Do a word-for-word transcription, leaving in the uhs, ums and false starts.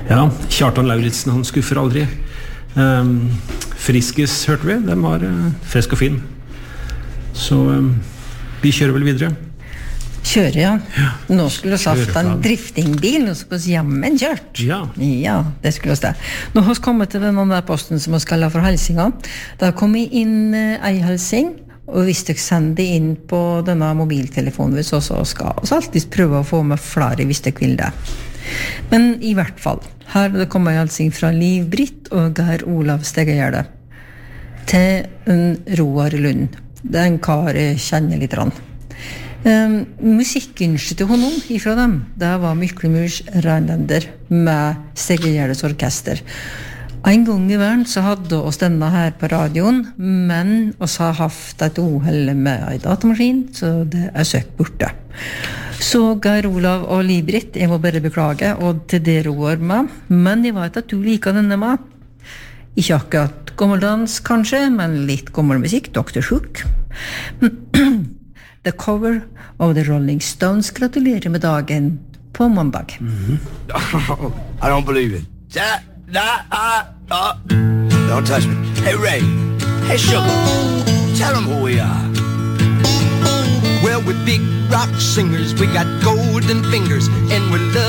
Ja, Kjartan Lauritsen, han skuffer aldri. Um, Friskes hørte vi, den var uh, frisk og fin. Så um, vi kjører vel videre. Kjører, ja. ja. Nå skulle vi hatt en driftingbil, og så på jammen kjørt. Ja. Ja, det skulle vi det. Nå har vi kommet til den andre posten som vi skal ha for helsinga. Da kom vi inn uh, ei helsing, og hvis dere sender inn på denne mobiltelefonen, så skal vi alltid prøve å få med flere hvis dere vil det. Men i hvert fall, her det kommer en helsing fra Liv Britt og Geir Olav Stegegjerde til en Roar Lund. Det er en kar jeg kjenner litt rann. Um, musikkønsket til honom ifra dem, det var Myklemurs Rheinländer med Stegegjærdes orkester. En gang i verden så hadde oss denne her på radioen, men oss har haft et uheld med en datamaskin, så det er søkt borte. Så Geir Olav og Liv-Britt, jeg må bare beklage, og til det roer meg, men jeg vet at du liker denne med. Ikke akkurat gammeldans kanskje, men litt gammel musikk, doktor Hook. The cover of the Rolling Stones gratulerer med dagen på mandag. Mm-hmm. I don't believe it. Da, da, uh, uh. Don't touch me. Hey, Ray. Hey, Sugar. Tell them who we are. Well, we're big rock singers. We got golden fingers, and we're